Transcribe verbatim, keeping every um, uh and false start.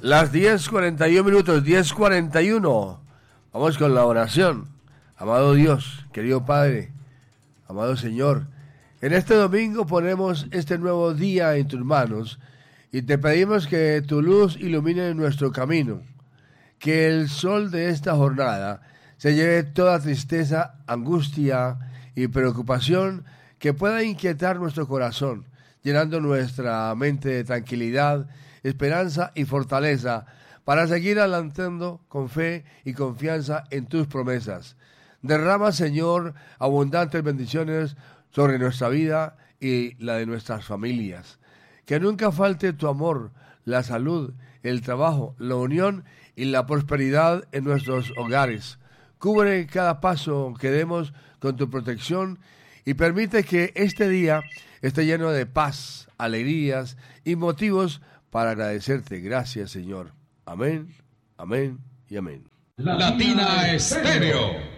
Las diez cuarenta y uno minutos, diez cuarenta y uno. Vamos con la oración. Amado Dios, querido Padre, amado Señor, en este domingo ponemos este nuevo día en tus manos y te pedimos que tu luz ilumine nuestro camino, que el sol de esta jornada se lleve toda tristeza, angustia y preocupación que pueda inquietar nuestro corazón, llenando nuestra mente de tranquilidad, esperanza y fortaleza para seguir adelantando con fe y confianza en tus promesas. Derrama, Señor, abundantes bendiciones sobre nuestra vida y la de nuestras familias. Que nunca falte tu amor, la salud, el trabajo, la unión y la prosperidad en nuestros hogares. Cubre cada paso que demos con tu protección y permite que este día esté lleno de paz, alegrías y motivos para agradecerte. Gracias, Señor. Amén, amén y amén. Latina Estéreo.